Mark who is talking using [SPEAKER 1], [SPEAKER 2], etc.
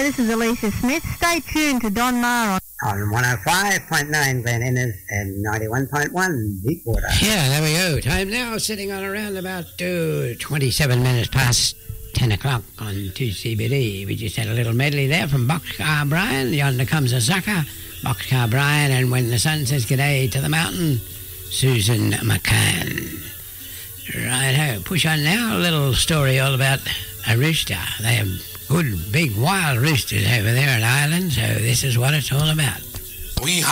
[SPEAKER 1] this is Alicia Smith. Stay tuned to Don Maher
[SPEAKER 2] on 105.9 Glen Innes and 91.1 Deepwater.
[SPEAKER 3] Yeah, there we go. Time now sitting on around about 27 minutes past 10 o'clock on 2CBD. We just had a little medley there from Boxcar Brian. Yonder comes a sucker, Boxcar Brian, and When the Sun Says G'day to the Mountain, Susan McCann. Righto, push on now. A little story all about a rooster. They have good, big, wild roosters over there in Ireland, so this is what it's all about.
[SPEAKER 4] We